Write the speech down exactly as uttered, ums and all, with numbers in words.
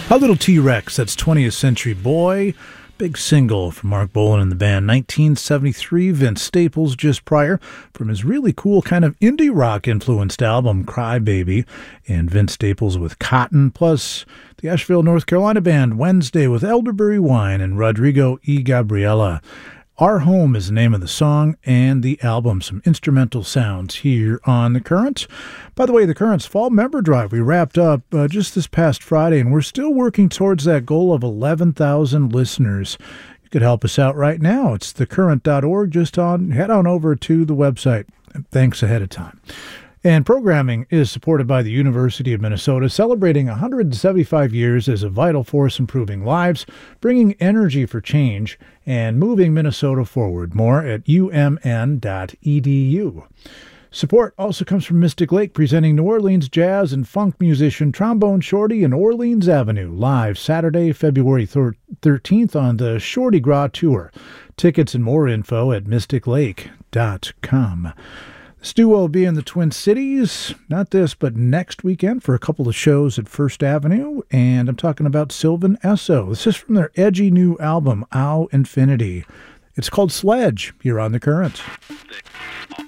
A Little T-Rex, that's twentieth Century Boy. Big single from Mark Bolan and the band. nineteen seventy-three, Vince Staples just prior, from his really cool kind of indie rock influenced album Cry Baby, and Vince Staples with Cotton, plus the Asheville, North Carolina band Wednesday with Elderberry Wine and Rodrigo y Gabriela. Our Home is the name of the song and the album. Some instrumental sounds here on The Current. By the way, The Current's Fall Member Drive, we wrapped up uh, just this past Friday, and we're still working towards that goal of eleven thousand listeners. You could help us out right now. It's the current dot org. Just on head on over to the website. Thanks ahead of time. And programming is supported by the University of Minnesota, celebrating one hundred seventy-five years as a vital force improving lives, bringing energy for change, and moving Minnesota forward. More at u m n dot e d u. Support also comes from Mystic Lake, presenting New Orleans jazz and funk musician Trombone Shorty in Orleans Avenue, live Saturday, February thirteenth on the Shorty Gras Tour. Tickets and more info at mystic lake dot com. Stu will be in the Twin Cities, not this, but next weekend for a couple of shows at First Avenue, and I'm talking about Sylvan Esso. This is from their edgy new album, Ow Infinity. It's called Sledge, here on The Current.